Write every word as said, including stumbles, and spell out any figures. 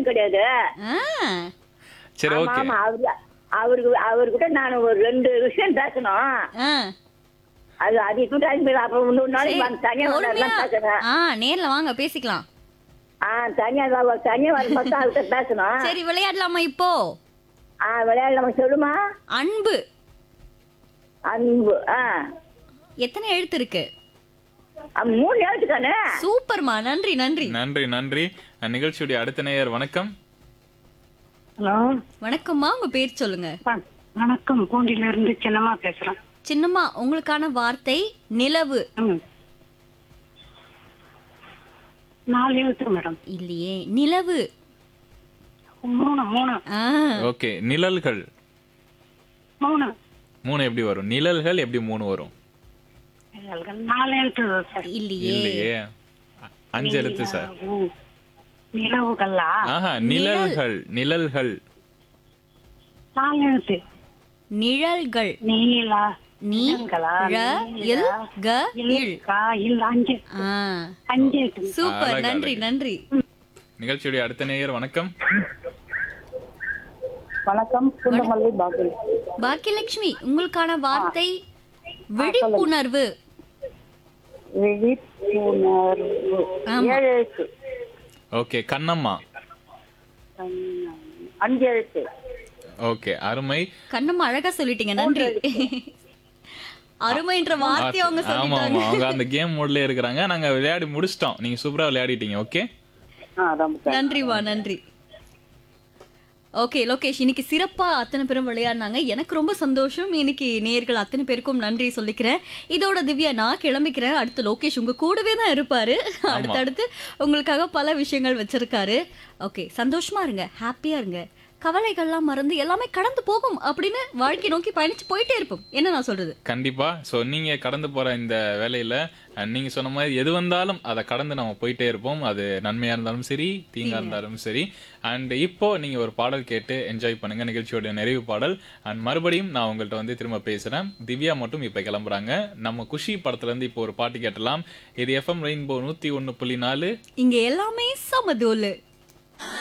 பழக்கம் கிடையாது. ஆ, சரி ஆமா ஓகே. ஆமா அவரு அவருக்கு அவர்கிட்ட நான் ஒரு ரெண்டு விஷயம் பேசணும். ஆ. அது அது இப்ப டைம் அப்புறம் இன்னொரு நாளைக்கு சரி, வந்து தனியா பொறுமையா. வரலாம் பேசுறேன். ஆ, நேர்ல வாங்க பேசிக்கலாம். ஆ தனியா வா- தனியா வரும்போது தான் அவர்கிட்ட பேசணும். சரி, விளையாடலாமா இப்போ? ஆ விளையாடலாமா சொல்லுமா. அன்பு அன்பு ஆ எத்தனை எழுத்து இருக்கு? ஆ, மூணு எழுத்துக்கானே. சூப்பர்மா, நன்றி நன்றி. நன்றி நன்றி. அஹ், நிகழ்ச்சியுடைய அடுத்த நேயர் வணக்கம். ஹலோ வணக்கம்மா, உங்க பேர் சொல்லுங்க. வ- வணக்கம். பூண்டில இருந்து சின்னம்மா பேசுறேன். சின்னம்மா, உங்களுக்கான வார்த்தை நிலவு. ம். நாலு எழுத்து மேடம். இல்லையே, நிலவு. மூணு மூணு ஆ, ஓகே. நிழல்கள் மூணு மூணு எப்படி வரும்? நிழல்கள் எப்படி மூணு வரும்? நாலு எழுத்து சார். இல்லையே. இல்லையே. அ- அஞ்சு எழுத்து சார். ம். நிலவுகளா? ஆஹா, நிழல்கள் நிழல்கள். நாலு எழுத்து. நிழல்கள். நீலா நீ நிழல்களா? ர இல் நீலா? க இல். இல்லக்கா, இல்ல அஞ்சு ஆ, அஞ்சு எழுத்து. சூப்பர், அழகு, நன்றி அழகு. நன்றி. நிகழ்ச்சியுடைய அடுத்த நேயர் வணக்கம். வணக்கம். குண்டமல்லி பாக்கில். பாக்கியலட்சுமி, உங்களுக்கான வார்த்தை விழிப்புணர்வு. விழிப்புணர்வு. ஆமா. ஏழு எழுத்து. ஓகே. கண்ணம்மா. அஞ்சு எழுத்து. ஓகே, அருமை. கண்ணம்மா, அழகா சொல்லிட்டீங்க, நன்றி. அருமைன்ற வார்த்தையை அவங்க ஆமா ஆமா, சொல்லிட்டாங்க. அவங்க அந்த கேம் மோட்ல இருக்கிறாங்க. நாங்க விளையாடி முடிச்சிட்டோம். நீங்க சூப்பரா விளையாடிட்டீங்க. ஓகே. ஆ அதான் நன்றிவா, நன்றி. ஓகே லோகேஷ், இன்னைக்கு சிறப்பா அத்தனை பேரும் விளையாடினாங்க. எனக்கு ரொம்ப சந்தோஷம். இன்னைக்கு நேயர்கள் அத்தனை பேருக்கும் நன்றி சொல்லிக்கிறேன். இதோட திவ்யா, நான் கிளம்பிக்கிறேன். அடுத்து லோகேஷ் உங்க கூடவே தான் இருப்பாரு. அடுத்தடுத்து உங்களுக்காக பல விஷயங்கள் வச்சிருக்காரு. ஓகே, சந்தோஷமா இருங்க, ஹாப்பியா இருங்க, கவலைகள்லாம் மறந்து எல்லாமே கடந்து போகும் அப்படின்னு வாழ்க்கை நோக்கி பயணிச்சு போயிட்டே இருப்போம். என்ன நான் சொல்றது? கண்டிப்பா. ஸோ நீங்க கடந்து போற இந்த வேலையில அஹ், நீங்க சொன்ன மாதிரி எது வந்தாலும் அதை கடந்து நம்ம போயிட்டே இருப்போம். அது நன்மையா இருந்தாலும் சரி, தீங்கா இருந்தாலும் சரி. அண்ட் இப்போ நீங்க ஒரு பாடல் கேட்டு என்ஜாய் பண்ணுங்க. நிகழ்ச்சியோட நிறைவு பாடல். அண்ட் மறுபடியும் நான் உங்கள்கிட்ட வந்து திரும்ப பேசுறேன். திவ்யா மட்டும் இப்ப கிளம்புறாங்க. நம்ம குஷி படத்துல இருந்து இப்போ ஒரு பாட்டு கேட்டலாம். இது எஃப்எம் ரெயின்போ நூத்தி ஒன்னு புள்ளி நாலு. இங்க எல்லாமே சமதோலு.